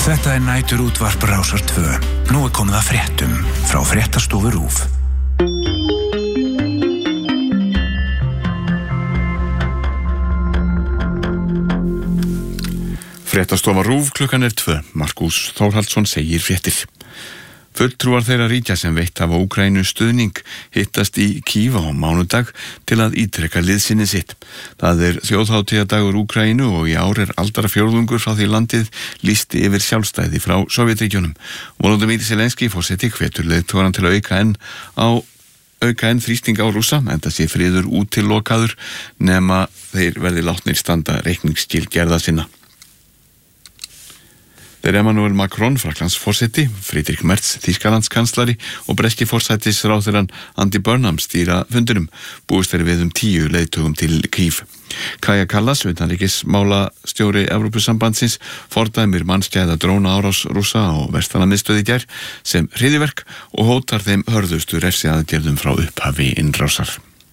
Þetta næturútvarp Rásar 2. Nú komið að fréttum frá Fréttastofu RÚV. Fréttastofa RÚV klukkan 2. Markús Þórhaldsson segir fréttir. Fulltrúar þeirra ríkja sem veitt hafa Úkraínu stuðning hittast í Kív á mánudag til að ítreka liðsinni sitt. Það þjóðhátíðardagur Úkraínu og í ár aldarafjórðungur frá því landið lýsti yfir sjálfstæði frá Sovétríkjunum. Volodymyr Zelenský forseti hvetur leiðtogarann til að auka enn þrýsting á Rússa, enda sé friður útilokaður nema þeir verði látnir standa reikningsskil gerða sinna. Þeir Emmanuel Macron, Frakklands forseti, Friedrich Merz, Þýskalandskanslari og breski forsætisráðherrann Andy Burnham stýra fundinum. Búist við 10 leiðtogum til Kív. Kaja Kallas, utanríkismálastjóri Evrópusambandsins, fordæmir mannskæða drónaárás Rússa á verslunarmiðstöð í gær sem hryðjuverk og hótar þeim hörðustu refsiaðgerðum frá upphafi innrásar.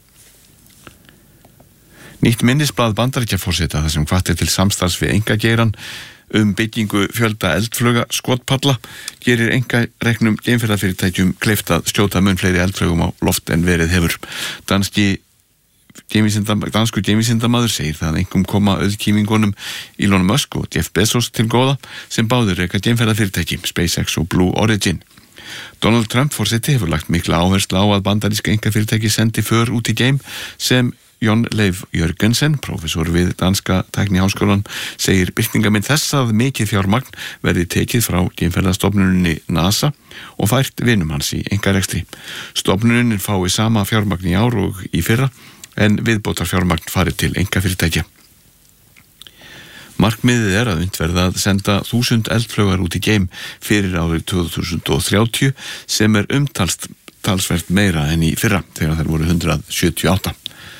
Nýtt minnisblað Bandaríkjaforseta þar sem hvatt til samstarfs við einkageirann byggingu fjölda eldflauga skotpalla gerir einkareknum geimferðafyrirtækjum kleift að skjóta mun fleiri eldflaugum á loft en verið hefur. Dansku geimvísindamaður segir það einkum koma auðkýmingunum Elon Musk og Jeff Bezos til góða sem báðir reka geimferðafyrirtæki, SpaceX og Blue Origin. Donald Trump forseti hefur lagt mikla áherslu á að bandaríska einkafyrirtæki sendi för út í geim sem Jon Leif Jørgensen, prófessor við Danska Tækniháskólan, segir birtingamind þess að mikið fjármagn verði tekið frá geimferðastofnuninni NASA og fært vinum hans í einkarekstri. Stofnunin fái sama fjármagn í ár og í fyrra en viðbótar fjármagn farið til einkafyrirtækja. Markmiðið að unnt verða að senda 1000 eldflaugar út í geim fyrir árið 2030 sem talsvert meira en í fyrra þegar þær voru 178.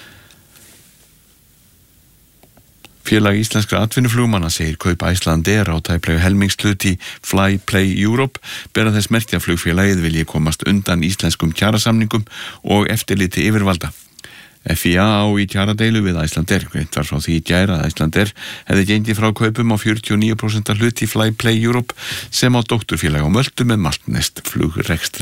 Félag íslenskra atvinnuflugmanna segir kaup Icelandair á tæplega helmingshlut í Flyplay Europe bera þess merki að flugfélagið vilji komast undan íslenskum kjarasamningum og eftirliti yfirvalda. FIA á í kjaradeilu við Icelandair. Greint var frá því í gær að Icelandair hefði gengið frá kaupum á 49% hlut í Flyplay Europe sem á dótturfélag á Möltu með Maltnest flugrekstri.